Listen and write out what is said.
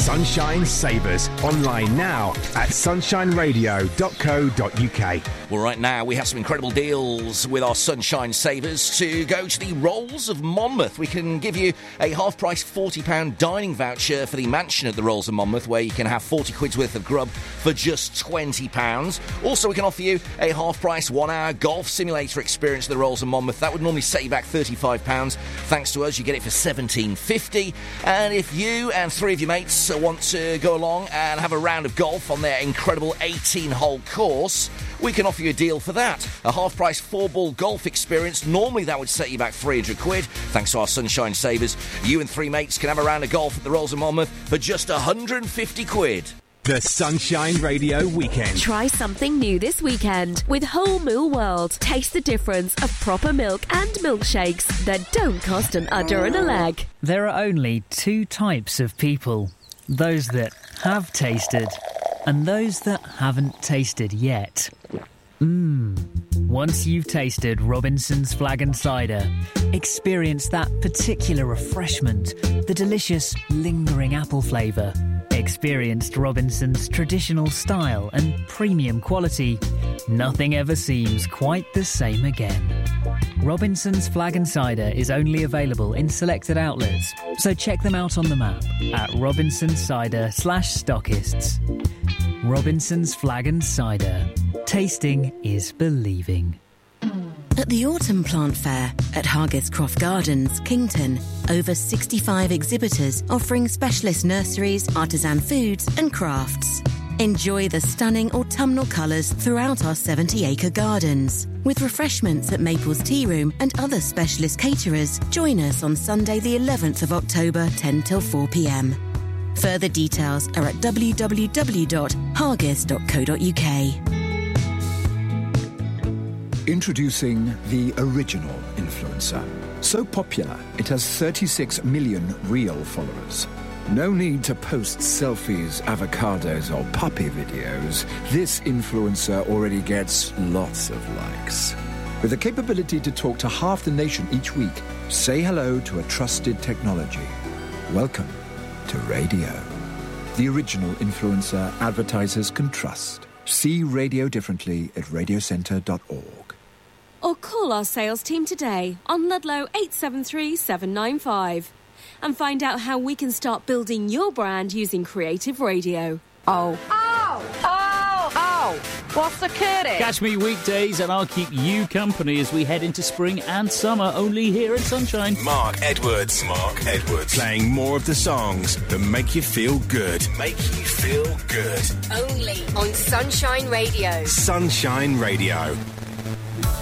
Sunshine Savers. Online now at sunshineradio.co.uk. Well, right now we have some incredible deals with our Sunshine Savers. To go to the Rolls of Monmouth, we can give you a half-price £40 dining voucher for the mansion at the Rolls of Monmouth, where you can have 40 quid's worth of grub for just £20. Also, we can offer you a half-price 1-hour golf simulator experience at the Rolls of Monmouth. That would normally set you back £35. Thanks to us, you get it for £17.50. And if you and 3 of your mates want to go along and have a round of golf on their incredible 18-hole course, we can offer you a deal for that. A half-price 4-ball golf experience. Normally that would set you back 300 quid. Thanks to our Sunshine Savers, you and 3 mates can have a round of golf at the Rolls of Monmouth for just 150 quid. The Sunshine Radio Weekend. Try something new this weekend with Whole Moo World. Taste the difference of proper milk and milkshakes that don't cost an udder and a leg. There are only 2 types of people. Those that have tasted and those that haven't tasted yet. Once you've tasted Robinson's Flag and Cider, experience that particular refreshment, the delicious, lingering apple flavour. Experienced Robinson's traditional style and premium quality. Nothing ever seems quite the same again. Robinson's Flag and Cider is only available in selected outlets, so check them out on the map at robinsoncider/stockists. Robinson's Flag and Cider. Tasting is believing. At the Autumn Plant Fair at Hargis Croft Gardens, Kington, over 65 exhibitors offering specialist nurseries, artisan foods and crafts. Enjoy the stunning autumnal colours throughout our 70-acre gardens. With refreshments at Maple's Tea Room and other specialist caterers, join us on Sunday the 11th of October, 10 till 4 p.m. Further details are at www.hargis.co.uk. Introducing the original influencer. So popular, it has 36 million real followers. No need to post selfies, avocados or puppy videos. This influencer already gets lots of likes. With the capability to talk to half the nation each week, say hello to a trusted technology. Welcome to radio. The original influencer advertisers can trust. See radio differently at radiocentre.org. Or call our sales team today on Ludlow 873 795 and find out how we can start building your brand using creative radio. Oh. What's occurring? Catch me weekdays and I'll keep you company as we head into spring and summer, only here at Sunshine. Mark Edwards. Playing more of the songs that make you feel good. Only on Sunshine Radio. Sunshine Radio.